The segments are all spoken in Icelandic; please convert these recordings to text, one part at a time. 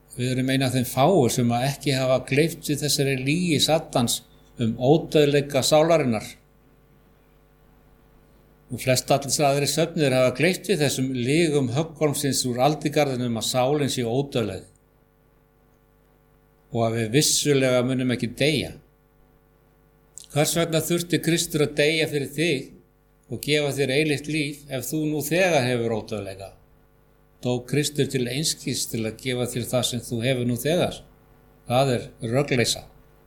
við erum eina af þeim fáu sem að ekki hafa gleypt við þessari lygi Satans ódauðleika sálarinnar. Og flest allir aðrir söfnir hafa gleypt við þessum lygum höggormsins úr aldigarðinum að sálin sé ódauðleg og að við vissulega munum ekki deyja. Hvers vegna þurfti Kristur að deyja fyrir þig og gefa þér eilíft líf ef þú nú þegar hefur ódauðleika? Dó Kristur til einskis til að gefa þér það sem þú hefur nú þegar? Það rögleysa.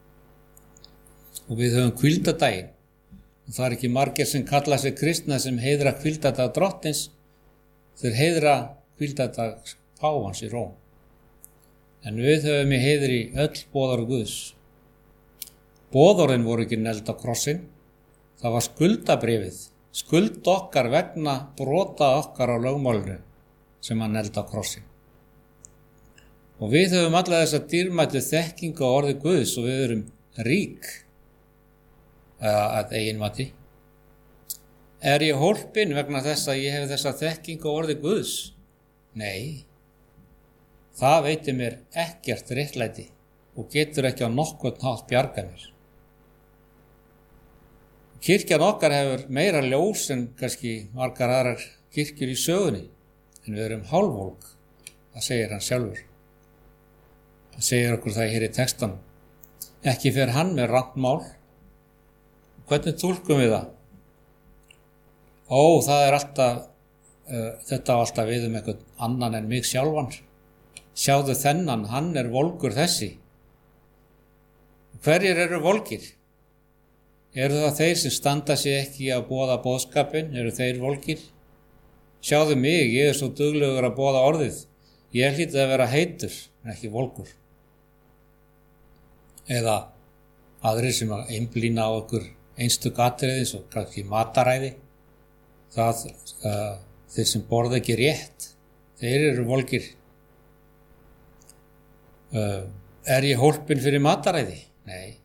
Og við höfum hvíldardaginn. Og það ekki margir sem kalla sig kristna sem heiðra hvíldardag drottins, þeir heiðra hvíldardag páfans í Róm. En við höfum í heiðri öll boðorð Guðs. Boðorðin voru ekki negld á krossinn, það var skuldabréfið, skuld okkar vegna brota okkar á lögmálinu sem hann negld á krossinn. Og við höfum alla þessa dýrmætu þekkingu á orði Guðs og við erum rík. Að eigin mati. Ég hólpinn vegna þess að ég hef þessa þekkingu á orði Guðs? Nei. Það veitir mér ekkert réttlæti og getur ekki á nokkurn hátt bjarga mér. Kirkjan okkar hefur meira ljós en kannski margar aðrar kirkjur í sögunni, en við erum hálfvolk, það segir hann sjálfur. Það segir okkur það hér í textanum. Ekki fer hann með rangt mál. Hvernig túlkum við það? Það alltaf, þetta á alltaf við einhvern annan en mig sjálfan. Sjáðu þennan, hann volgur þessi. Hverjir eru volgir? Eru það þeir sem standa sig ekki að boða boðskapinn? Eru þeir volgir? Sjáðu mig, ég svo duglegur að boða orðið. Ég hlýt að vera heitur, en ekki volgur. Eða aðrir sem að einblína á okkur einstök atriði, svo kannski mataræði. Þeir sem borða ekki rétt, þeir eru volgir. Ég hólpinn fyrir mataræði? Nei.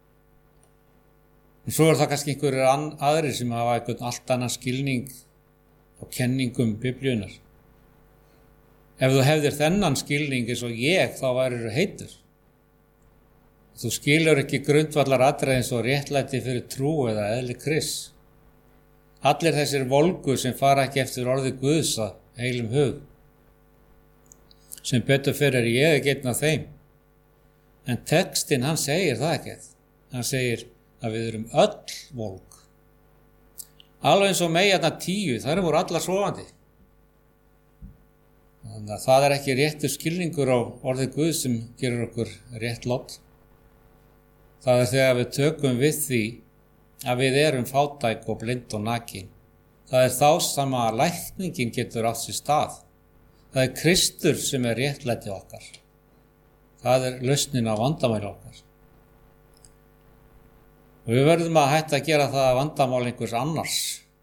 En svo það kannski einhverjir aðrir sem hafa einhvern allt annan skilning og kenningum Biblíunnar. Ef þú hefðir þennan skilning eins og ég, þá værirðu heitur. Þú skilur ekki grundvallar atriði eins og réttlæti fyrir trú eða eðli Krists. Allir þessir volgur sem fara ekki eftir orði Guðs að heilum hug. Sem betur fyrir ég ekki einn af þeim. En textinn hann segir það ekkert. Hann segir að við erum öll volg. Alveg eins og meyjarnar 10, þær voru allar sofandi. Þannig að það ekki réttur skilningur á orði Guðs sem gerir okkur rétt lott. Það þegar við tökum við því að við erum fátæk og blind og nakin. Það þá sem að lækningin getur átt sér stað. Það Kristur sem réttlæti okkar. Það lausnin á vandamáli okkar. Og við verðum að hætta að gera það vandamál einhvers annars.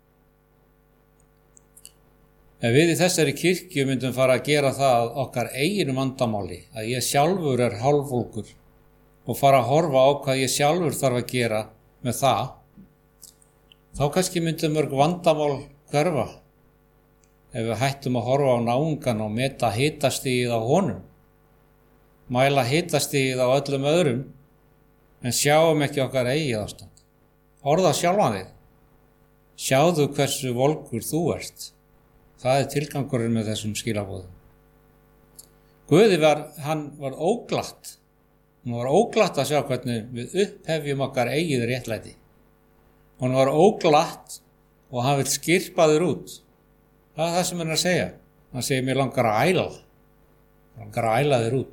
Ef við í þessari kirkju myndum fara að gera það okkar eigin vandamáli, að ég sjálfur hálfvolgur, og fara að horfa á hvað ég sjálfur þarf að gera með það, þá kannski myndum mörg vandamál hverfa. Ef við hættum að horfa á náungan og meta hitastigið á honum, mæla hitastigið á öllum öðrum, en sjáum ekki okkar eigið ástand. Horfðu á sjálfan þig. Sjáðu hversu volgur þú ert. Það tilgangurinn með þessum skilaboðum. Guði hann var óglatt. Hann var óglatt að sjá hvernig við upphefjum okkar eigið réttlæti. Hann var óglatt og hann vill skyrpa þér út. Það það sem hann að segja. Hann segir mér langar að æla. Langar að æla þér út.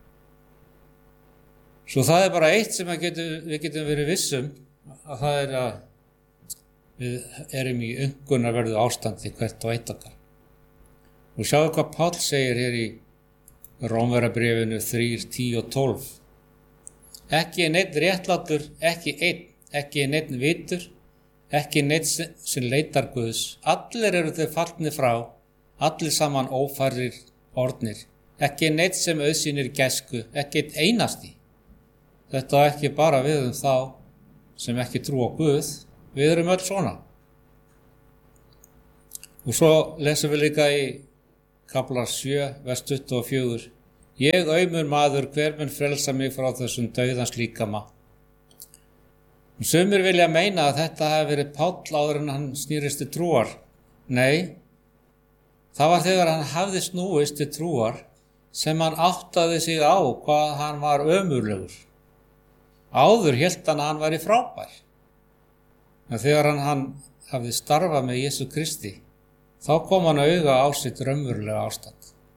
Svo það bara eitt sem við getum verið vissum, að það að við erum í unggunarverðu ástandi hvert og eitt okkar. Og sjáðu hvað Páll segir hér í Rómverjabréfinu 3, 10 og 12. Ekki neinn réttlátur, ekki neinn vitur, ekki neinn sem leitar Guðs. Allir eru þeir fallnir frá, allir saman ófærir orðnir. Ekki neinn sem auðsýnir gæsku, ekki einasti. Þetta ekki bara við þá sem ekki trú á Guð, við erum öll svona. Og svo lesum við líka í kafla 7, vers 24. Ég aumur maður, hver mun frelsa mig frá þessum dauðans líkama? Sumir vilja meina að þetta hafi verið Páll áður en hann snýrist til trúar. Nei, það var þegar hann hafði snúist til trúar sem hann áttaði sig á hvað hann var ömurlegur. Áður hélt hann að hann væri frábær. En þegar hann hafði starfað með Jesú Kristi, þá kom hann auga á sitt raunverulega ástand.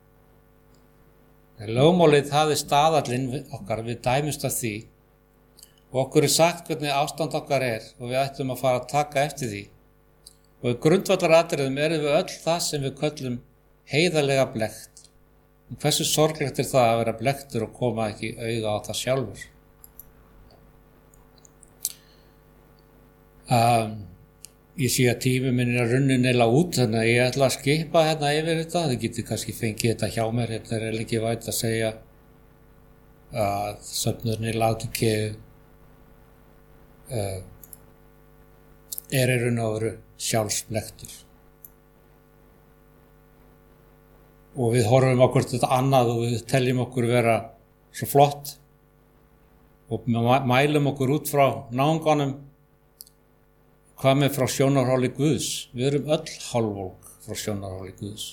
Lögmálið hafði staðallinn okkar, við dæmumst af því og okkur sagt hvernig ástand okkar og við ættum að fara að taka eftir því. Og í grundvallaratriðum erum við öll það sem við köllum heiðarlega blekkt. En hversu sorglegt það að vera blekktur og koma ekki auga á það sjálfur? Ég sé að tími minn að runnin eila út, þannig að ég ætla að skipa hérna yfir þetta. Þið getið kannski fengið þetta hjá mér, hérna Ellen G. White að segja að söfnurinn í Laodíkeu í raun og veru sjálfsblekktur. Og við horfum okkur til þetta annað og við teljum okkur vera svo flott og mælum okkur út frá náunganum. Hvað með frá sjónarhóli Guðs? Við erum öll hálfvolk frá sjónarhóli Guðs.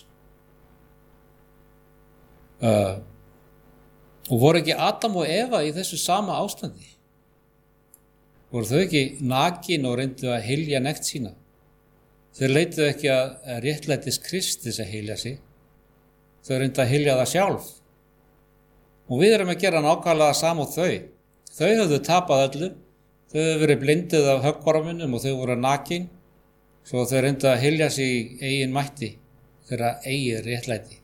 Og voru ekki Adam og Eva í þessu sama ástandi? Voru þau ekki nakin og reyndu að hylja nekt sína? Þau leituðu ekki að réttlætis Kristis að hylja sig. Þau reyndu að hylja það sjálf. Og við erum að gera nákvæmlega sama og þau. Þau höfðu tapað öllu. Þau hefur verið blindið af höggorminum og þau voru nakin, svo þau reyndu að hylja sig í eigin mætti, þeirra eigin réttlæti.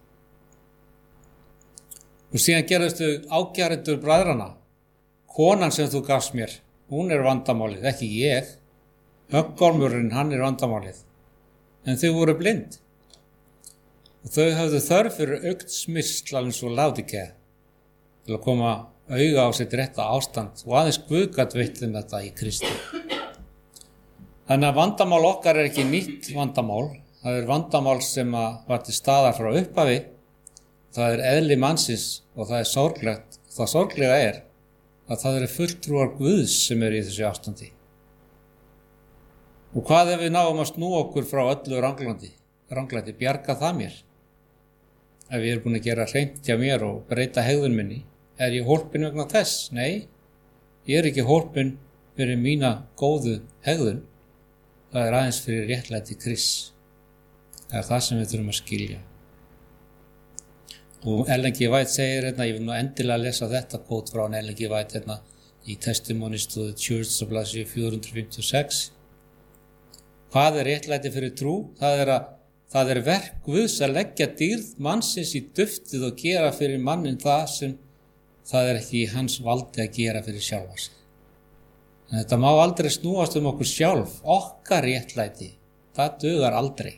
Og síðan gerðust þau ágærendur bræðrana. Konan sem þú gafst mér, hún vandamálið, ekki ég. Höggormurinn, hann vandamálið. En þau voru blind. Og þau höfðu þörf fyrir aukt smyrsl eins og Laodíkea til að koma auga á sitt rétta ástand og aðeins Guð gat veitt þeim þetta í Kristi. Þannig að vandamál okkar ekki nýtt vandamál. Það vandamál sem var til staðar frá upphafi. Það eðli mannsins og það sorglegt. Það sorglega að það fulltrúar Guðs sem í þessu ástandi. Og hvað ef við náum að snúa okkur frá öllu ranglæti, bjarga það mér? Ef ég búin að gera hreint hjá mér og breyta hegðun minni, ég hólpin vegna þess? Nei, ég ekki hólpin fyrir mína góðu hegðun. Það aðeins fyrir réttlæti Krists. Það það sem við þurfum að skilja. Og Ellen G. White segir ég vil nú endilega lesa þetta kvót frá Ellen G. White í Testimonies to the Church of Blaðsíðu 456. Hvað réttlæti fyrir trú? Það verk Guðs að leggja dýrð mannsins í duftið og gera fyrir mannin það sem það ekki í hans valdi að gera fyrir sjálfa sig. En þetta má aldrei snúast okkur sjálf, okkar réttlæti, það dugar aldrei.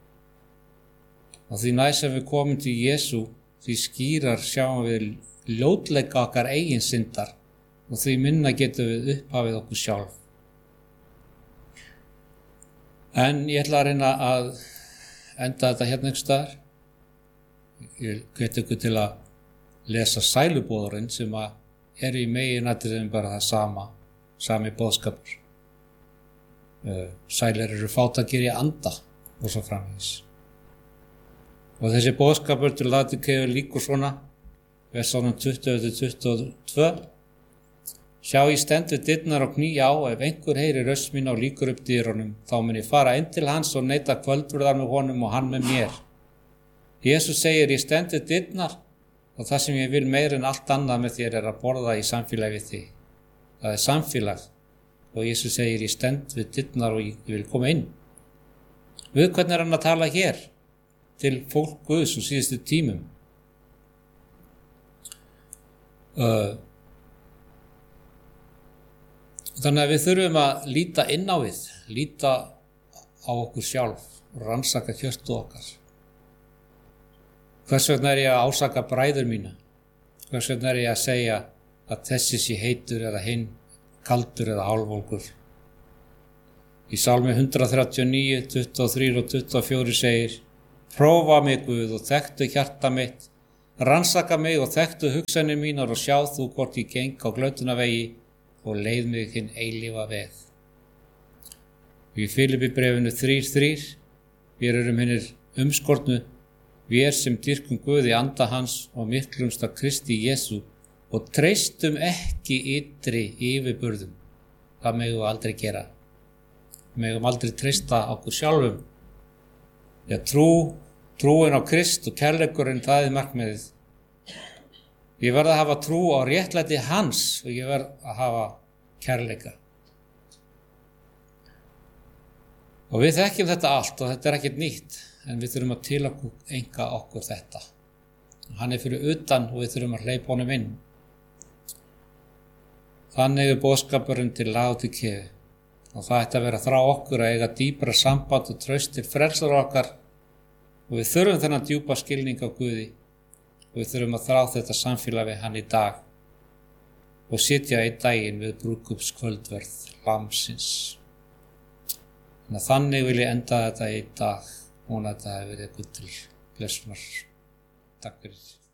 Og því næst sem við komum til Jesú, því skýrar sjáum við ljótleika okkar eigin syndar og því minna getum við upphafið okkur sjálf. En ég ætla að reyna að enda þetta hérna einhvers staðar. Ég hvet ykkur til að lesa sælubóðurinn sem í meginatriðum bara það sami boðskapur. Sælir eru fátækir í anda og svo framvegis. Og þessi boðskapur til Laodíkeu líkur svona, versunum 20-22. Sjá, ég stend við dyrnar og kný á, ef einhver heyrir röst mín og lýkur upp dyrunum, þá mun ég fara inn til hans og neita kvöldverðar með honum og hann með mér. Jesús segir, ég stend við dyrnar og það sem ég vil meira en allt annað með þér að borða í samfélagi við þig. Það samfélag og Jesús segir, ég stend við dyrnar og ég vil koma inn. Við hvernig hann að tala hér til fólk Guðs og síðustu tímum. Þannig að við þurfum að líta inn á við, líta á okkur sjálf og rannsaka hjörtu okkar. Hvers vegna ég að ásaka bræður mína? Hvers vegna ég að segja að þessi sé heitur eða hinn, kaldur eða hálfvolgur? Í Sálmi 139, 23 og 24 segir, prófa mig Guð og þekktu hjarta mitt, rannsaka mig og þekktu hugsanir mínar og sjá þú hvort ég geng á glötunarvegi og leið mig hinn eilífa veg. Í Filippíbrefinu 3:3, við erum hinnir umskornu, við sem dyrkum Guði anda hans og miklumst af Kristi Jesú og treystum ekki ytri yfirburðum. Það megum við aldrei gera. Við megum aldrei treysta okkur sjálfum. Já, trúin á Krist og kærleikurinn, það markmiðið. Ég verð að hafa trú á réttlæti hans og ég verð að hafa kærleika. Og við þekkjum þetta allt og þetta ekkert nýtt, en við þurfum að tileinka okkur þetta. Hann fyrir utan og við þurfum að hleypa honum inn. Þannig boðskapurinn til Laódíkeu og það ætti að vera þrá okkur að eiga dýpra samband og traust til frelsara okkar og við þurfum þennan djúpa skilning á Guði og við þurfum að þrá þetta samfélag við hann í dag og sitja einn daginn við brúðkaupskvöldverð Lambsins. Þannig vil ég enda þetta í dag og þetta hefur verið Guð til blessunar. Takk fyrir.